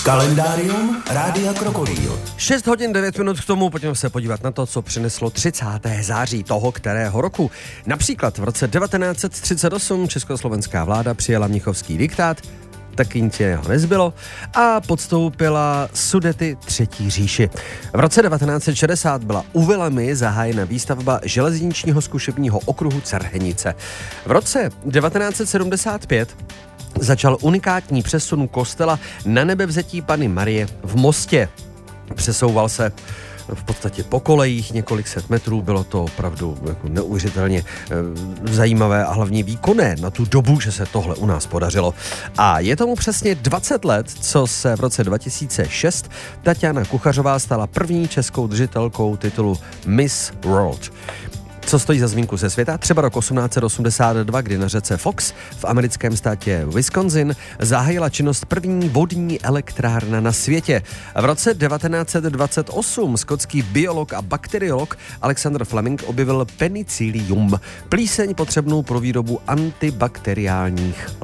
Kalendárium Rádia Krokodýl. 6 hodin 9 minut k tomu, pojďme se podívat na to, co přineslo 30. září toho kterého roku. Například v roce 1938 československá vláda přijala mnichovský diktát, taky nic jiného nezbylo, a podstoupila Sudety Třetí říši. V roce 1960 byla u Vilemy zahájena výstavba železničního zkušebního okruhu Cerhenice. V roce 1975 začal unikátní přesun kostela Na Nebevzetí Panny Marie v Mostě. Přesouval se v podstatě po kolejích několik set metrů, bylo to opravdu jako neuvěřitelně zajímavé a hlavně výkonné na tu dobu, že se tohle u nás podařilo. A je tomu přesně 20 let, co se v roce 2006 Tatiana Kuchařová stala první českou držitelkou titulu Miss World. Co stojí za zmínku ze světa? Třeba rok 1882, kdy na řece Fox v americkém státě Wisconsin zahájila činnost první vodní elektrárna na světě. V roce 1928 skotský biolog a bakteriolog Alexander Fleming objevil penicillium, plíseň potřebnou pro výrobu antibakteriálních